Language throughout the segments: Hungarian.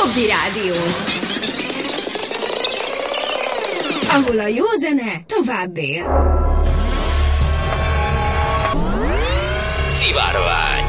Csobbi Rádió, ahol a jó zene tovább él. Szivárvány.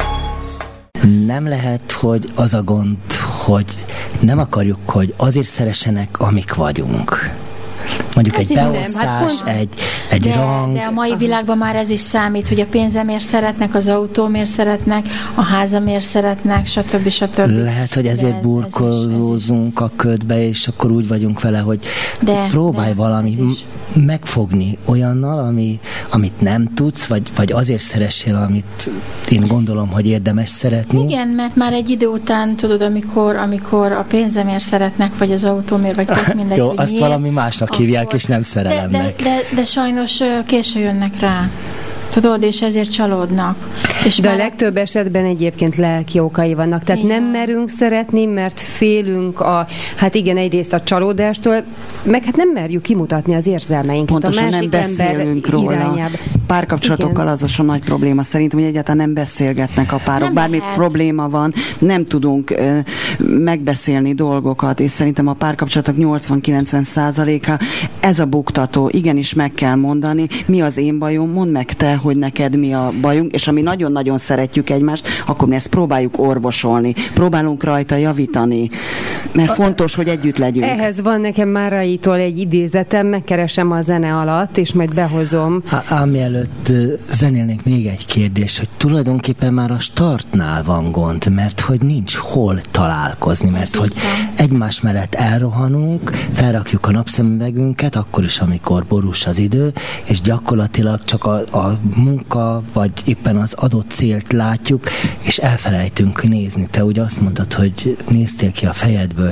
Nem lehet, hogy az a gond, hogy nem akarjuk, hogy azért szeressenek, amik vagyunk. Mondjuk ez egy beosztás, egy rang. De a mai világban már ez is számít, hogy a pénzemért szeretnek, az autómért szeretnek, a házamért szeretnek, stb. Lehet, hogy ezért burkolózunk a ködbe, és akkor úgy vagyunk vele, hogy próbálj valamit megfogni olyannal, amit nem tudsz, vagy azért szeressél, amit én gondolom, hogy érdemes szeretni. Igen, mert már egy idő után, tudod, amikor a pénzemért szeretnek, vagy az autómért, vagy tök mindegy, jó, hogy azt miért, valami másnak hívják, és nem szerelemnek. De sajnos késő jönnek rá. Tudod, és ezért csalódnak. És de a legtöbb esetben egyébként lelki okai vannak. Tehát nem merünk szeretni, mert félünk hát igen, egyrészt a csalódástól, meg hát nem merjük kimutatni az érzelmeinket. Pontosan a másik nem beszélünk róla. Irányába. Párkapcsolatokkal az a nagy probléma szerintem, hogy egyáltalán nem beszélgetnek a párok. Bármi probléma van, nem tudunk megbeszélni dolgokat, és szerintem a párkapcsolatok 80-90%-a ez a buktató. Igenis meg kell mondani, mi az én bajom, mondd meg te, hogy neked mi a bajunk, és ami nagyon-nagyon szeretjük egymást, akkor mi ezt próbáljuk orvosolni. Próbálunk rajta javítani, mert fontos, hogy együtt legyünk. Ehhez van nekem Máraitól egy idézetem, megkeresem a zene alatt, és majd behozom. Mielőtt zenélnék, még egy kérdés, hogy tulajdonképpen már a startnál van gond, mert hogy nincs hol találkozni, mert hogy egymás mellett elrohanunk, felrakjuk a napszemüvegünket, akkor is, amikor borús az idő, és gyakorlatilag csak a munka, vagy éppen az adott célt látjuk, és elfelejtünk nézni. Te ugye azt mondtad, hogy néztél ki a fejedből,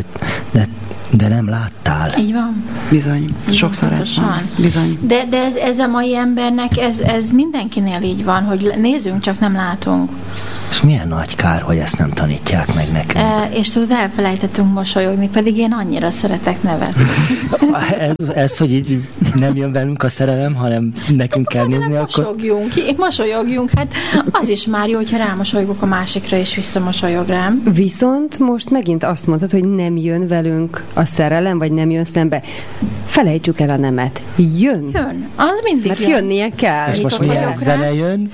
de nem láttál. Így van. Bizony. Sokszor ez van. Bizony. De ez a mai embernek, ez mindenkinél így van, hogy nézzünk, csak nem látunk. És milyen nagy kár, hogy ezt nem tanítják meg nekünk. És tudod, elfelejtettünk mosolyogni, pedig én annyira szeretek nevetni. ez, hogy így nem jön velünk a szerelem, hanem nekünk kell nézni, akkor... Mosolyogjunk, hát az is már jó, hogyha rámosolygok a másikra, és visszamosolyog rám. Viszont most megint azt mondtad, hogy nem jön velünk a szerelem, vagy nem jön szembe. Felejtsük el a nemet. Jön. Az mindig mert jönnie kell. És most milyen zene jön?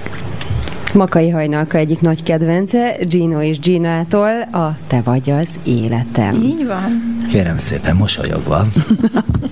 Makai Hajnalka egyik nagy kedvence, Gino és Ginától a Te vagy az életem. Így van. Kérem szépen, mosolyogva.